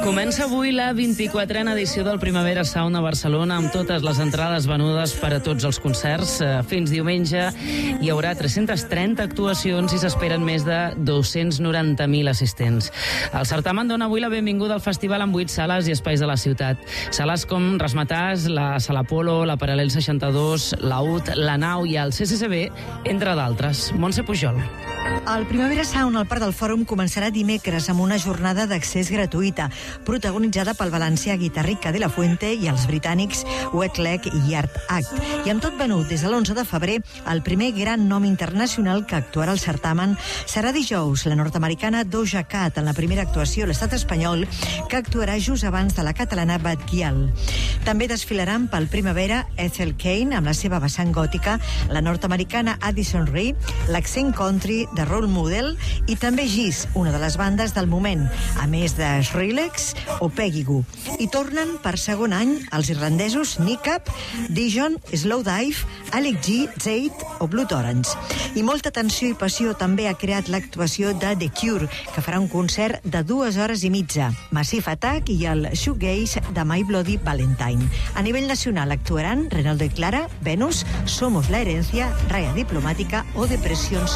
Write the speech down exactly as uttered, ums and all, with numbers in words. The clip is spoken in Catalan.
Comença avui la vint-i-quatrena edició del Primavera Sound a Barcelona, amb totes les entrades venudes per a tots els concerts. Fins diumenge hi haurà tres-centes trenta actuacions i s'esperen més de dos-cents noranta mil assistents. El certamen dona avui la benvinguda al festival amb vuit sales i espais de la ciutat. Sales com Razzmatazz, la Sala Polo, la Paral·lel seixanta-dos, la U T, la Nau i el C C C B, entre d'altres. Montse Pujol. El Primavera Sound al Parc del Fòrum començarà dimecres amb una jornada d'accés gratuïta, protagonitzada pel valencià Guitarrica de la Fuente i els britànics Wet Leg i Art Act. I amb tot venut des de l'onze de febrer, el primer gran nom internacional que actuarà al certamen serà dijous la nord-americana Doja Cat, en la primera actuació a l'estat espanyol, que actuarà just abans de la catalana Bad Gyal. També desfilaran pel Primavera Ethel Cain, amb la seva vessant gòtica, la nord-americana Addison Rae, l'accent country de Role Model i també Giz, una de les bandes del moment, a més de Skrillex o Peggy Gou. I tornen per segon any els irlandesos Nick Up, Dijon, Slowdive, Alec G, Zayd o Blood Orange. I molta atenció i passió també ha creat l'actuació de The Cure, que farà un concert de dues hores i mitja, Massive Attack i el Shoegaze de My Bloody Valentine. A nivell nacional actuaran Renaldo y Clara, Venus, Somos la Herencia, Raya Diplomática o Depressions